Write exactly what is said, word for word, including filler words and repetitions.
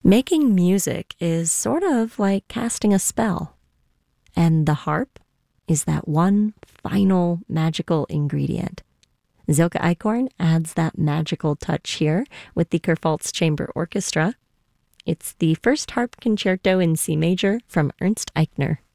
Making music is sort of like casting a spell, and the harp is that one final magical ingredient. Silke Eichhorn adds that magical touch here with the Kurpfalz Chamber Orchestra. It's the first harp concerto in C major from Ernst Eichner.